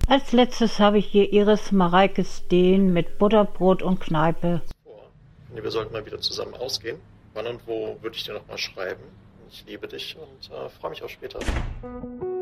Als letztes habe ich hier Iris Mareike Steen mit Butterbrot und Kneipe. Vor. Nee, wir sollten mal wieder zusammen ausgehen. Wann und wo würde ich dir nochmal schreiben. Ich liebe dich und freue mich auf später.